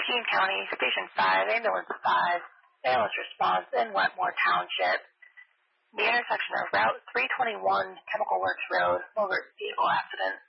King County, Station 5, Ambulance 5, ambulance response in Wetmore Township. The intersection of Route 321, Chemical Works Road, motor vehicle accident.